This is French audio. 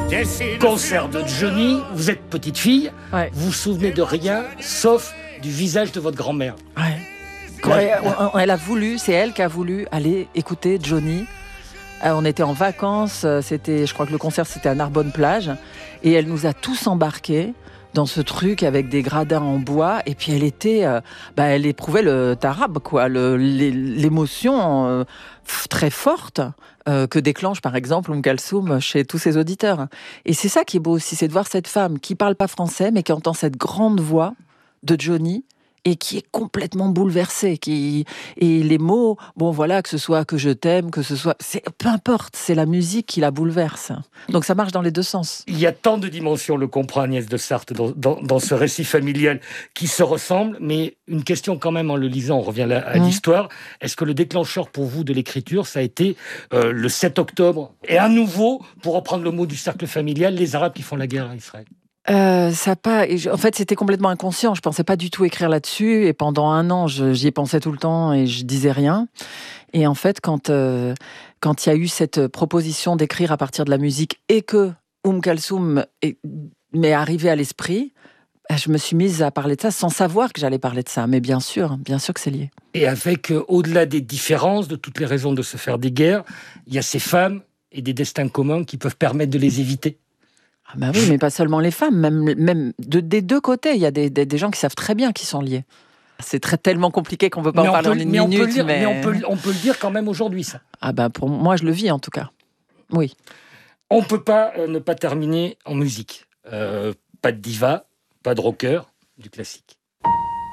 Concert de Johnny, vous êtes petite fille, Ouais. vous vous souvenez de rien, sauf du visage de votre grand-mère. Ouais. Elle a voulu, c'est elle qui a voulu aller écouter Johnny. On était en vacances, je crois que le concert c'était à Narbonne-Plage, et elle nous a tous embarqués dans ce truc avec des gradins en bois, et puis elle éprouvait le tarab, quoi, l'émotion très forte que déclenche par exemple Kalsoum chez tous ses auditeurs. Et c'est ça qui est beau aussi, c'est de voir cette femme qui parle pas français, mais qui entend cette grande voix de Johnny, et qui est complètement bouleversée, et les mots, bon voilà, que ce soit que je t'aime, peu importe, c'est la musique qui la bouleverse. Donc ça marche dans les deux sens. Il y a tant de dimensions, le comprend Agnès de Sarthe, dans ce récit familial qui se ressemble, mais une question quand même en le lisant, on revient là à l'histoire. Est-ce que le déclencheur pour vous de l'écriture, ça a été le 7 octobre, et à nouveau, pour reprendre le mot du cercle familial, les Arabes qui font la guerre à Israël? En fait, c'était complètement inconscient. Je pensais pas du tout écrire là-dessus. Et pendant un an, j'y ai pensé tout le temps et je disais rien. Et en fait, quand il y a eu cette proposition d'écrire à partir de la musique et que Kalsoum m'est arrivé à l'esprit, je me suis mise à parler de ça sans savoir que j'allais parler de ça. Mais bien sûr que c'est lié. Et avec, au-delà des différences, de toutes les raisons de se faire des guerres, il y a ces femmes et des destins communs qui peuvent permettre de les éviter. Ah bah oui, mais pas seulement les femmes, même des deux côtés, il y a des gens qui savent très bien qu'ils sont liés. C'est tellement compliqué qu'on ne peut pas en parler en une minute. Mais on peut le dire quand même aujourd'hui, ça. Ah bah pour moi, je le vis en tout cas. Oui. On ne peut pas ne pas terminer en musique. Pas de diva, pas de rocker, du classique.